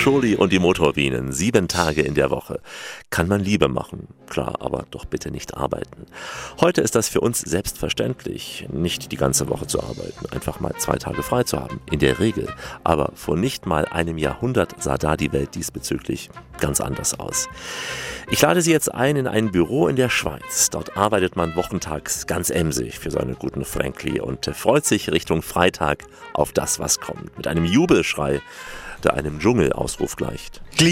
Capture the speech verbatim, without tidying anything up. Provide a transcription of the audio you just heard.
Scholi und die Motorbienen, sieben Tage in der Woche. Kann man Liebe machen, klar, aber doch bitte nicht arbeiten. Heute ist das für uns selbstverständlich, nicht die ganze Woche zu arbeiten, einfach mal zwei Tage frei zu haben, in der Regel. Aber vor nicht mal einem Jahrhundert sah da die Welt diesbezüglich ganz anders aus. Ich lade Sie jetzt ein in ein Büro in der Schweiz. Dort arbeitet man wochentags ganz emsig für seine guten Frankli und freut sich Richtung Freitag auf das, was kommt. Mit einem Jubelschrei, der einem Dschungelausruf gleicht.